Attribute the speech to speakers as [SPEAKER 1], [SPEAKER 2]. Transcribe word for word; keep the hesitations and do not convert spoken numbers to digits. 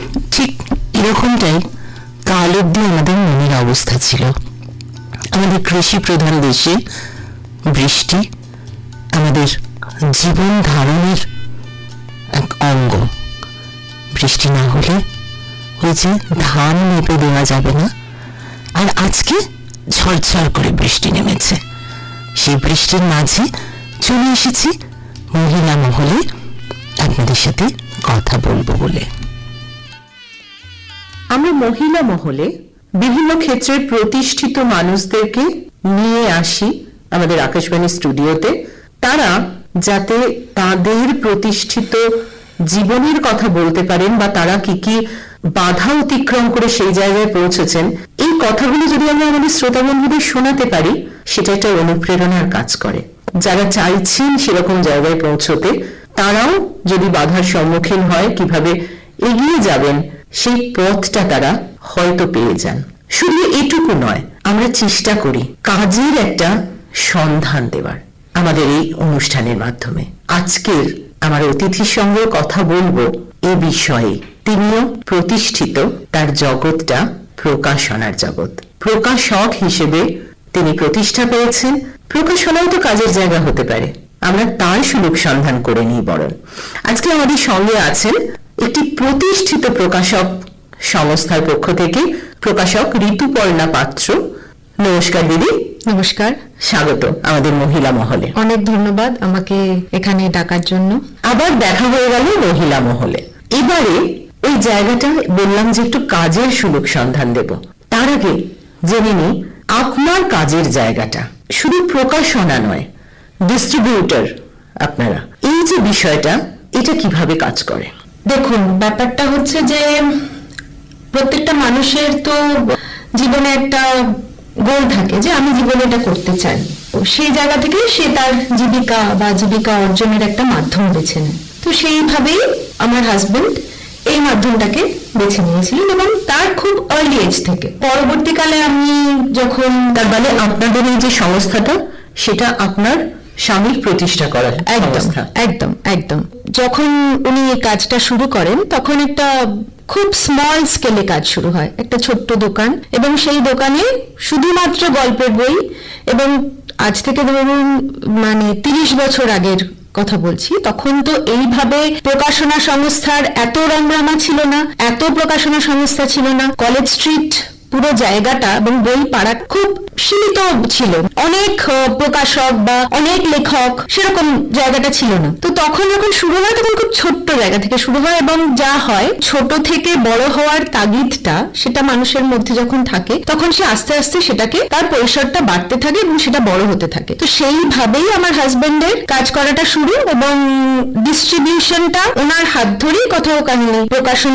[SPEAKER 1] ঠিক এরকমটাই কাল অব্দি আমাদের মনের অবস্থা ছিল। আমাদের কৃষি প্রধান দেশে বৃষ্টি আমাদের জীবন ধারণের এক অঙ্গ। বৃষ্টি না হলে ওই যে ধান মেপে দেওয়া যাবে না। আর আজকে ঝরঝর করে বৃষ্টি নেমেছে। সেই বৃষ্টির মাঝে চলে এসেছি মহিলা মহলে আপনাদের সাথে কথা বলবো বলে।
[SPEAKER 2] আমরা মহিলা মহলে বিভিন্ন ক্ষেত্রে প্রতিষ্ঠিত মানুষদেরকে নিয়ে আসি আমাদের আকাশবাণী স্টুডিওতে, তারা যাতে তাদের প্রতিষ্ঠিত জীবনের কথা বলতে পারেন বা তারা কি কি বাধা অতিক্রম করে সেই জায়গায় পৌঁছেছেন, এই কথাগুলো যদি আমরা আমাদের শ্রোতা বন্ধুদের শোনাতে পারি, সেটা একটা অনুপ্রেরণার কাজ করে। যারা চাইছেন সেরকম জায়গায় পৌঁছতে, তারাও যদি বাধার সম্মুখীন হয় কিভাবে এগিয়ে যাবেন সেই পথটা তারা হয়তো পেয়ে যান। শুধু এটুকু নয়, আমরা চেষ্টা করি কাজের একটা সন্ধান দেওয়ার আমাদের এই অনুষ্ঠানের মাধ্যমে। আজকের আমার অতিথির সঙ্গে কথা বলবো এ বিষয়ে। তিনিও প্রতিষ্ঠিত, তার জগৎটা প্রকাশনার জগৎ। প্রকাশক হিসেবে তিনি প্রতিষ্ঠা পেয়েছেন। প্রকাশনাও তো কাজের জায়গা হতে পারে, আমরা তার সুযোগ সন্ধান করে নিই বরং। আজকে আমাদের সঙ্গে আছেন একটি প্রতিষ্ঠিত প্রকাশক সংস্থার পক্ষ থেকে প্রকাশক ঋতুপর্ণা পাত্র। নমস্কার দিদি।
[SPEAKER 3] নমস্কার,
[SPEAKER 2] স্বাগত আমাদের মহিলা মহলে।
[SPEAKER 3] অনেক ধন্যবাদ আমাকে এখানে ডাকার জন্য।
[SPEAKER 2] আবার দেখা হয়ে গেল মহিলা মহলে। এবারে ওই জায়গাটা বললাম যে একটু কাজের সুযোগ সন্ধান দেব। তার আগে জেনে নিই আপনার কাজের জায়গাটা। শুধু প্রকাশনা নয়, ডিস্ট্রিবিউটর আপনারা, এই যে বিষয়টা, এটা কিভাবে কাজ করে?
[SPEAKER 3] দেখুন, ব্যাপারটা হচ্ছে যে প্রত্যেকটা মানুষের তো জীবনে একটা গোল থাকে যে আমি জীবনে এটা করতে চাই। সেই জায়গা থেকে সে তার জীবিকা বা জীবিকা অর্জনের একটা মাধ্যম বেছে নেয়। তো সেইভাবেই আমার হাজবেন্ড এই মাধ্যমটাকে বেছে নিয়েছিলেন এবং তার খুব আর্লি এজ থেকে। পরবর্তীকালে আমি যখন,
[SPEAKER 2] তার মানে আপনাদের এই যে সংস্থাটা, সেটা আপনার স্বামীর প্রতিষ্ঠা করা?
[SPEAKER 3] একদম একদম একদম যখন উনি এই কাজটা শুরু করেন তখন একটা খুব স্মল স্কেলে কাজ শুরু হয়, একটা ছোট্ট দোকান, এবং সেই দোকানে শুধুমাত্র গল্পের বই। এবং আজ থেকে ধরুন মানে তিরিশ বছর আগের কথা বলছি, তখন তো এইভাবে প্রকাশনা সংস্থার এত রমরমা ছিল না, এত প্রকাশনা সংস্থা ছিল না। কলেজ স্ট্রিট পুরো জায়গাটা এবং বই পাড়া খুব সীমিত ছিল, অনেক প্রকাশক বা অনেক লেখক সেরকম জায়গাটা ছিল না। তো তখন যখন শুরু হয় তখন খুব ছোট্ট জায়গা থেকে শুরু হয়, এবং যা হয় ছোট থেকে বড় হওয়ার তাগিদটা সেটা মানুষের মধ্যে যখন থাকে তখন সে আস্তে আস্তে সেটাকে তার পরিসরটা বাড়তে থাকে এবং সেটা বড় হতে থাকে। তো সেইভাবেই আমার হাজবেন্ডের কাজ করাটা শুরু, এবং ডিস্ট্রিবিউশনটা ওনার হাত ধরেই কথা ও কাহিনী প্রকাশন